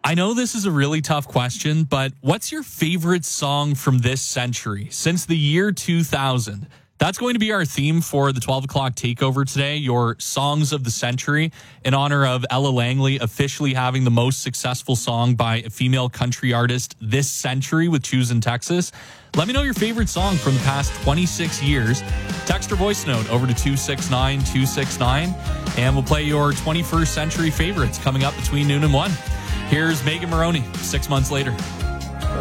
I know this is a really tough question, but what's your favorite song from this century, since the year 2000? That's going to be our theme for the 12 o'clock takeover today, your songs of the century, in honor of Ella Langley officially having the most successful song by a female country artist this century with Choosing Texas. Let me know your favorite song from the past 26 years. Text or voice note over to 269-269, and we'll play your 21st century favorites coming up between noon and 1. Here's Megan Moroney, 6 months later.